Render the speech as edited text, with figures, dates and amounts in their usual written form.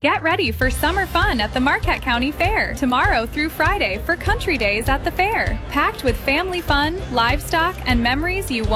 Get ready for summer fun at the Marquette County Fair tomorrow through Friday for Country Days at the fair. Packed with family fun, livestock, and memories you won't